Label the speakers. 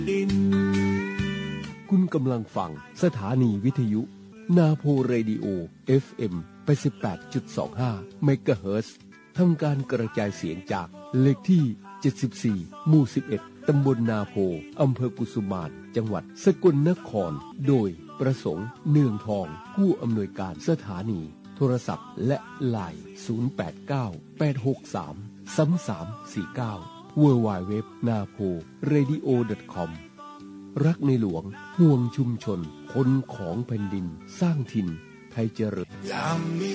Speaker 1: คุณกำลังฟังสถานีวิทยุนาโพเรดิโอ FM 88.25 เมกะเฮิรตซ์ทำการกระจายเสียงจากเลขที่ 74 หมู่ 11 ตำบลนาโพ อำเภอกุสุมานจังหวัดสกลนคร โดยประสงค์เนืองทองผู้อำนวยการสถานีโทรศัพท์และไลน์ 089-863-3349 www.naporadio.com รักในหลวงห่วงชุมชนคนของแผ่นดินสร้างถิ่นไทยเจริญ